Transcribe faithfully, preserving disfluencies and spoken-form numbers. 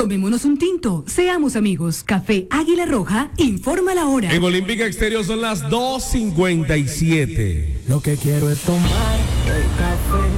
Tomémonos un tinto, seamos amigos. Café Águila Roja, informa la hora. En Olímpica Exterior son las dos cincuenta y siete. Lo que quiero es tomar el café.